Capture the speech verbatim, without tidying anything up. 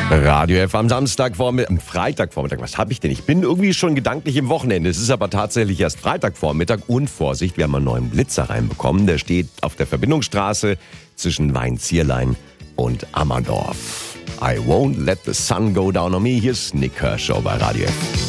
Radio F am Samstagvormittag, am Freitagvormittag, was habe ich denn? Ich bin irgendwie schon gedanklich im Wochenende. Es ist aber tatsächlich erst Freitagvormittag und Vorsicht, wir haben einen neuen Blitzer reinbekommen. Der steht auf der Verbindungsstraße zwischen Weinzierlein und Ammerdorf. I won't let the sun go down on me. Hier ist Nick Kershaw bei Radio F.